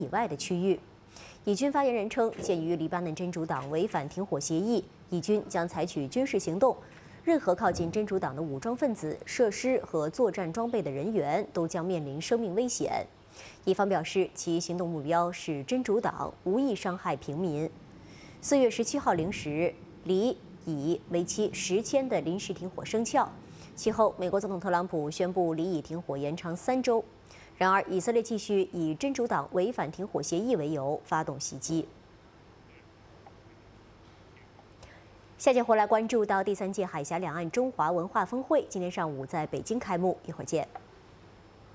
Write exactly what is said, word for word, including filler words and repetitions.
以外的区域。以军发言人称，鉴于黎巴嫩真主党违反停火协议，以军将采取军事行动。 任何靠近真主党的武装分子、设施和作战装备的人员都将面临生命危险。以方表示，其行动目标是真主党，无意伤害平民。四月十七号零时，黎以为期十天的临时停火生效。其后，美国总统特朗普宣布黎以停火延长三周。然而，以色列继续以真主党违反停火协议为由发动袭击。 下节回来关注到第三届海峡两岸中华文化峰会，今天上午在北京开幕，一会儿见。